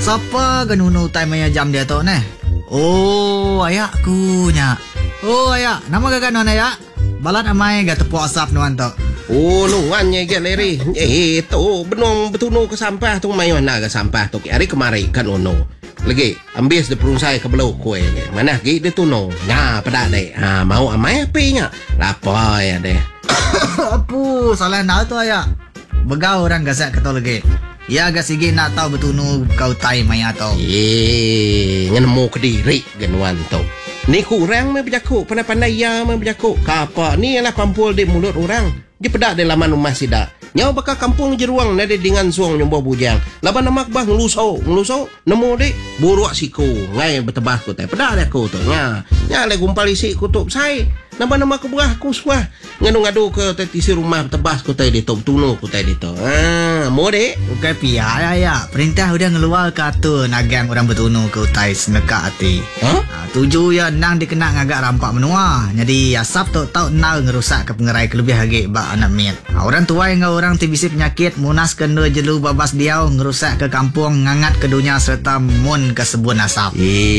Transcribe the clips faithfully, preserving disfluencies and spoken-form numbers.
Siapa genunu time maya jam dia tu ne? Oh, ayakku nya. Oh, ayak. Nama gak non ayak? Balat amai gak tepuk asap nuan tu. Oh, nuan nya gak leri. Eh, tu benong betunu ke sampah tu mai mana ke sampah tu. Hari kemari kan ono. Lagi ambil de perungsai ke belau kue ni. Mana gi de tu no. Nya pada dek. Ha, mau amai api nya. Lapar ya deh. Apu, salah nak tu ayak. Begau orang gasak kata lagi. Ya agak sige nak tahu betunu kau tai maya tau. Eh, ngenemu ke diri genuan tu. Ni kurang me berjaku, pandai-pandai ya me berjaku. Kapa ni ialah kumpul di mulut orang. Dia pedak di laman rumah sidak. Nyau bakal kampung jeruang nade dengan suang nyombo bujang. Laban namak bah ngeluso, ngeluso nemu dik buruak siku. Ngai betebah ku teh. Pedak dia ku tu. Nya, nya le gumpal isi kutub sai. Nama nama ke buah ku suah. Ngadu-ngadu ke tisi rumah tebas ku teh di tu tunu ku teh di tu. Ah, mau dik? Bukan pia ya. Perintah udah ngeluar kata nagang orang betunu ke utai seneka hati. Huh? Ha, tuju ya nang dikena ngagak rampak menua. Jadi asap tu tau nau ngerusak ke pengerai kelebih hagi bak anak miet. Ha, orang tua yang orang tibisi penyakit munas kena jelu babas diau ngerusak ke kampung ngangat ke dunia serta mun ke sebun asap.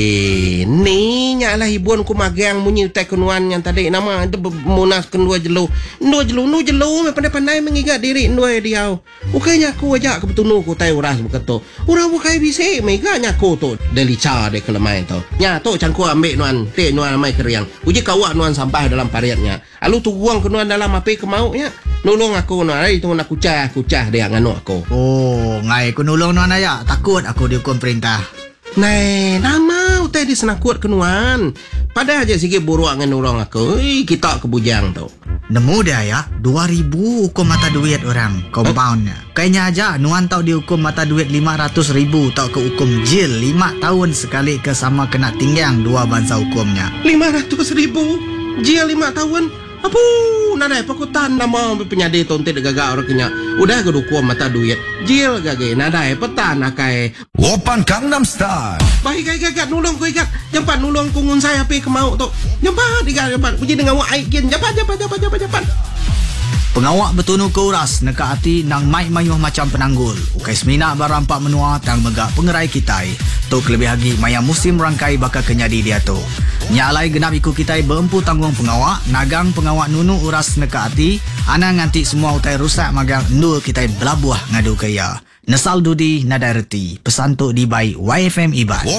Eh, ni nyalah hibuan ku magang munyi utai kenuan yang tadi nama itu munas kedua jelu. Dua jelu, nu jelu pandai-pandai mengingat diri dua diau. Ukainya aku ajak ke betunu ku tai uras beketo. Urang bukai bisi meganya ku tu delica de kelemai tu. Nya tu cangku ambil nuan, te nuan mai keriang. Uji kawak nuan sampah dalam pariatnya. Alu tu buang ke nuan dalam api ke mauknya. Nulung aku nuan, ai tu nak kucah, kucah dia nganu aku. Oh, ngai ku nulung nuan ayak. Takut aku dihukum perintah. Nei, nama utai di senakut kenuan. Pada aja sikit buruak dengan orang aku. Eh, kita ke bujang tu. Nemu dia ya, dua ribu hukum mata duit orang, compoundnya. Kayaknya aja, nuan tau dihukum mata duit lima ratus ribu, tau ke hukum jil lima tahun sekali ke sama kena tinggang dua bangsa hukumnya. lima ratus ribu? Jil lima tahun? Apa? Nadai pakutan nama penyadi tonte de gagak orang kenya. Udah ke hukum mata duit. Jil gage, nadai petan akai. Open Gangnam Style. Baik gagak gagak nulung ku ikat. Jampat nulung kungun saya api ke mau tu. Jampat ikat jampat. Puji dengan wak aikin. Jampat jampat jampat jampat jampat. Pengawak betunu ke uras neka hati nang mai mayuh macam penanggul. Ukai semina barampak menua tang megak pengerai kitai. Tu kelebih lagi maya musim rangkai bakal kenyadi dia tu. Nyalai genap iku kitai berempu tanggung pengawak, nagang pengawak nunu uras neka hati, ana nganti semua utai rusak magang endul kitai belabuah ngadu kaya. Nesal dudi nadai reti. Pesan tu di by Y F M Ibat.